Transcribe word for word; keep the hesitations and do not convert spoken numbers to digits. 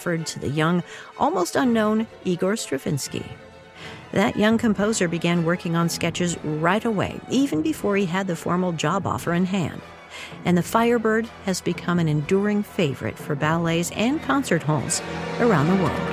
offered to the young, almost unknown Igor Stravinsky. That young composer began working on sketches right away, even before he had the formal job offer in hand. And the Firebird has become an enduring favorite for ballets and concert halls around the world.